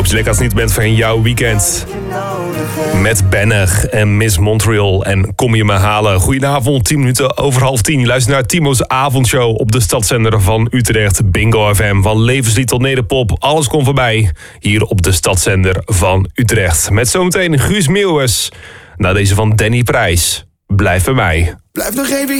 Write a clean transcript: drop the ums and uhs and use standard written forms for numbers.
hoop je lekker als het niet bent van jouw weekend. Met Bennig en Miss Montreal en Kom je me halen. Goedenavond, 10 minuten over 9:30. Je luistert naar Timo's avondshow op de stadszender van Utrecht. Bingo FM, van levenslied tot nederpop. Alles komt voorbij hier op de stadszender van Utrecht. Met zometeen Guus Meeuwis. Na deze van Danny Prijs. Blijf bij mij. Blijf nog even